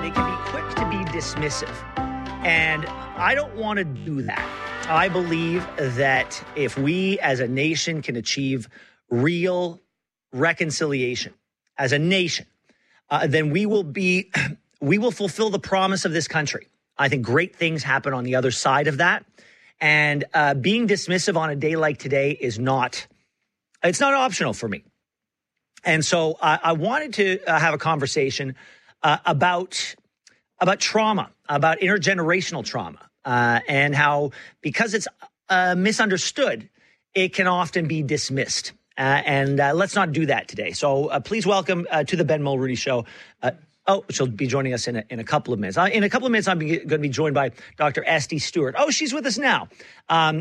they can be quick to be dismissive. And I don't want to do that. I believe that if we as a nation can achieve real reconciliation as a nation, then we will fulfill the promise of this country. I think great things happen on the other side of that. And being dismissive on a day like today is it's not optional for me. And so I wanted to have a conversation about trauma, about intergenerational trauma, and how, because it's misunderstood, it can often be dismissed. And let's not do that today. So please welcome to the Ben Mulroney Show. She'll be joining us in a couple of minutes. In a couple of minutes, I'm going to be joined by Dr. Esty Stewart. Oh, she's with us now on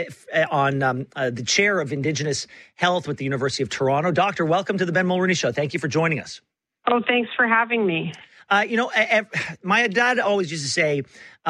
the chair of Indigenous Health with the University of Toronto. Doctor, welcome to the Ben Mulroney Show. Thank you for joining us. Oh, thanks for having me. My dad always used to say,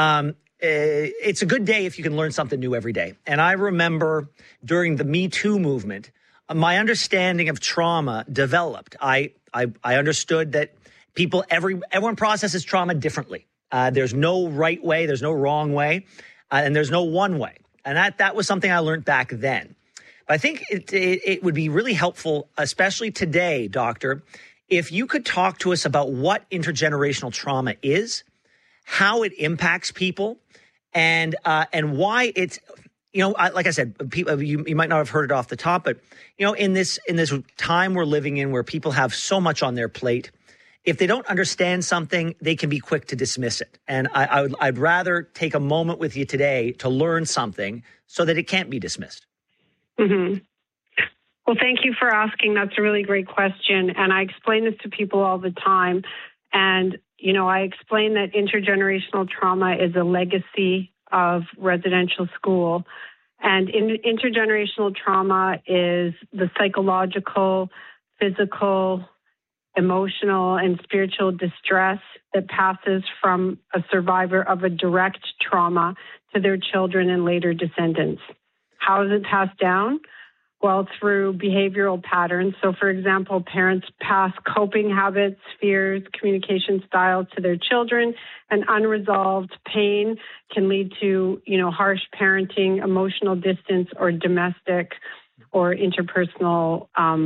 it's a good day if you can learn something new every day. And I remember during the Me Too movement, my understanding of trauma developed. I understood that everyone processes trauma differently. There's no right way, there's no wrong way, and there's no one way. And that was something I learned back then. But I think it would be really helpful, especially today, Doctor, if you could talk to us about what intergenerational trauma is, how it impacts people, and why it's, like I said, people, you might not have heard it off the top, but in this time we're living in where people have so much on their plate, if they don't understand something, they can be quick to dismiss it. And I'd rather take a moment with you today to learn something so that it can't be dismissed. Mm-hmm. Well, thank you for asking. That's a really great question. And I explain this to people all the time. And, I explain that intergenerational trauma is a legacy of residential school. And intergenerational trauma is the psychological, physical, emotional, and spiritual distress that passes from a survivor of a direct trauma to their children and later descendants. How is it passed down? Well, through behavioral patterns. So, for example, parents pass coping habits, fears, communication styles to their children, and unresolved pain can lead to, harsh parenting, emotional distance, or domestic or interpersonal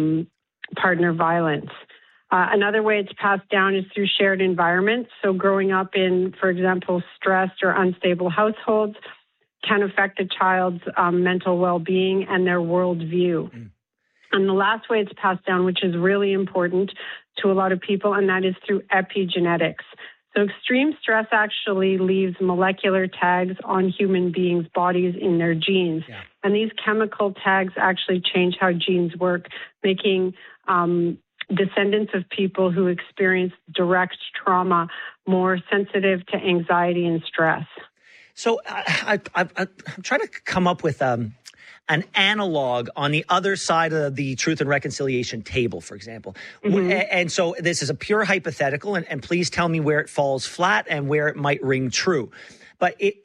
partner violence. Another way it's passed down is through shared environments. So growing up in, for example, stressed or unstable households can affect a child's mental well-being and their worldview. And the last way it's passed down, which is really important to a lot of people, and that is through epigenetics. So extreme stress actually leaves molecular tags on human beings' bodies in their genes. Yeah. And these chemical tags actually change how genes work, making descendants of people who experience direct trauma more sensitive to anxiety and stress. So I'm trying to come up with an analog on the other side of the Truth and Reconciliation table, for example. Mm-hmm. And so this is a pure hypothetical, and please tell me where it falls flat and where it might ring true. But would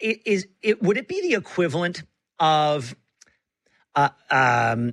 it be the equivalent of not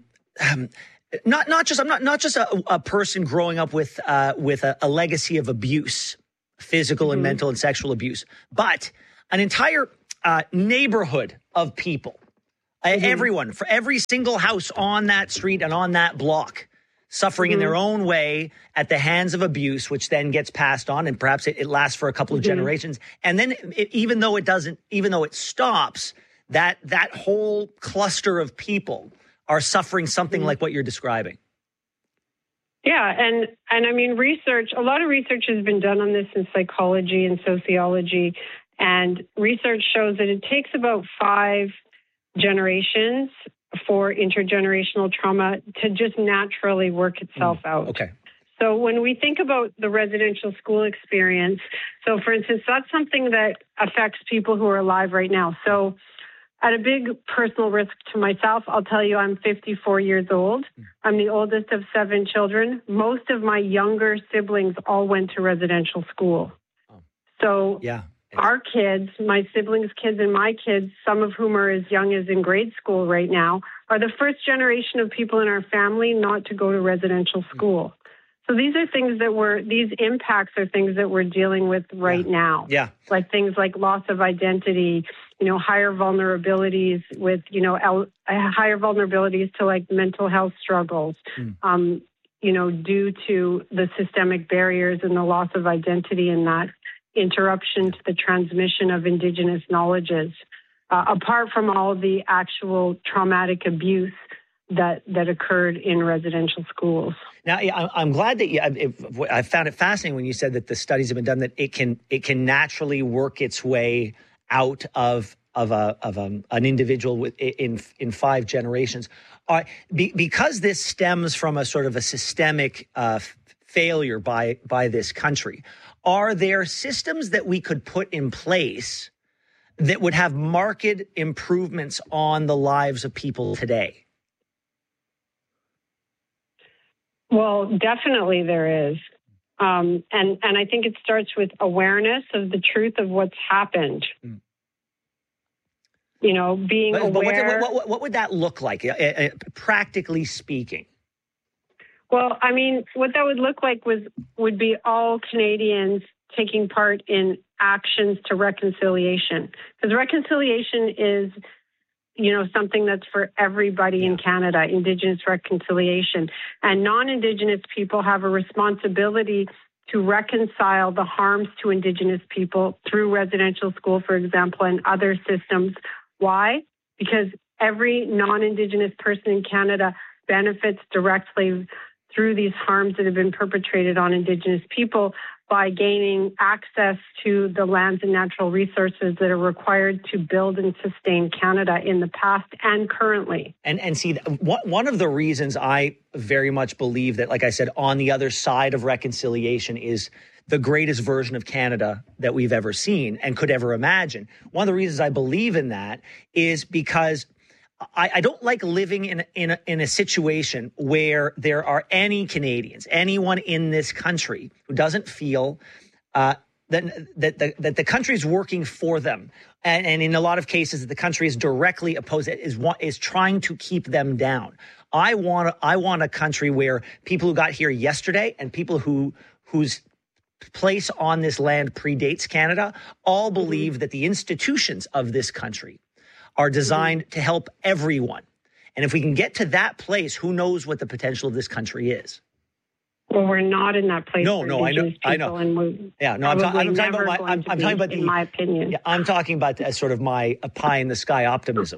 just a person growing up with a legacy of abuse, physical and mental and sexual abuse, but an entire neighborhood of people, everyone, for every single house on that street and on that block, suffering in their own way at the hands of abuse, which then gets passed on, and perhaps it lasts for a couple of generations. And then even though it stops, that whole cluster of people are suffering something like what you're describing. Yeah, and I mean, a lot of research has been done on this in psychology and sociology, and research shows that it takes about 5 generations for intergenerational trauma to just naturally work itself out. Okay. So when we think about the residential school experience, so for instance, that's something that affects people who are alive right now. So at a big personal risk to myself, I'll tell you I'm 54 years old. I'm the oldest of 7 children. Most of my younger siblings all went to residential school. So our kids, my siblings' kids and my kids, some of whom are as young as in grade school right now, are the first generation of people in our family not to go to residential school. So these impacts are things that we're dealing with right now. Yeah. Like things like loss of identity, higher vulnerabilities with, higher vulnerabilities to like mental health struggles, due to the systemic barriers and the loss of identity and that interruption to the transmission of Indigenous knowledges, apart from all of the actual traumatic abuse that occurred in residential schools. Now, I'm glad that I found it fascinating when you said that the studies have been done that it can naturally work its way out of an individual in 5 generations. Because this stems from a sort of a systemic failure by this country, are there systems that we could put in place that would have marked improvements on the lives of people today? Well, definitely there is. And I think it starts with awareness of the truth of what's happened. Being aware. What would that look like, practically speaking? Well, I mean, what that would look like would be all Canadians taking part in actions to reconciliation. Because reconciliation is, something that's for everybody in Canada, Indigenous reconciliation. And non-Indigenous people have a responsibility to reconcile the harms to Indigenous people through residential school, for example, and other systems. Why? Because every non-Indigenous person in Canada benefits directly through these harms that have been perpetrated on Indigenous people by gaining access to the lands and natural resources that are required to build and sustain Canada in the past and currently. And see, one of the reasons I very much believe that, like I said, on the other side of reconciliation is the greatest version of Canada that we've ever seen and could ever imagine. One of the reasons I believe in that is because I don't like living in a situation where there are any Canadians, anyone in this country who doesn't feel that the country is working for them, and in a lot of cases that the country is directly opposed, is trying to keep them down. I want a country where people who got here yesterday and people whose place on this land predates Canada all believe that the institutions of this country are designed to help everyone. And if we can get to that place, who knows what the potential of this country is? Well, we're not in that place. No, I know. And I'm talking about in my opinion. Yeah, I'm talking about sort of my pie in the sky optimism.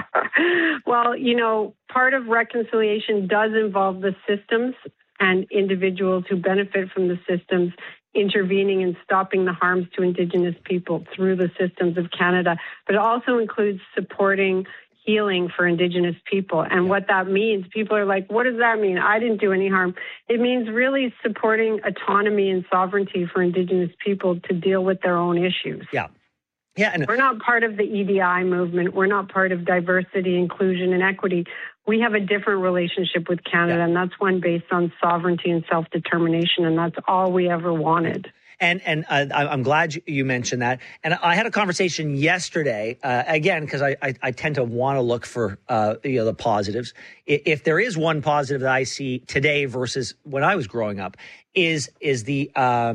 Well, part of reconciliation does involve the systems and individuals who benefit from the systems intervening and stopping the harms to Indigenous people through the systems of Canada, but it also includes supporting healing for Indigenous people. And what that means, people are like, what does that mean? I didn't do any harm. It means really supporting autonomy and sovereignty for Indigenous people to deal with their own issues. Yeah. Yeah, and we're not part of the EDI movement. We're not part of diversity, inclusion, and equity. We have a different relationship with Canada, and that's one based on sovereignty and self-determination, and that's all we ever wanted. And I'm glad you mentioned that. And I had a conversation yesterday, again, because I tend to want to look for the positives. If there is one positive that I see today versus when I was growing up, is the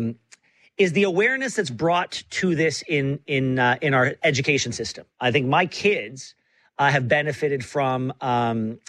awareness that's brought to this in our education system. I think my kids have benefited from